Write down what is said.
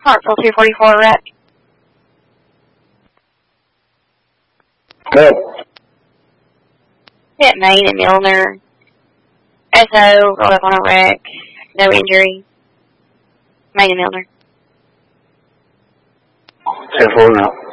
Hartsville 244 wreck. Go. Hit Main and Milner. SO, rolled up on a wreck. No injury. Main and Milner. 10-4 now.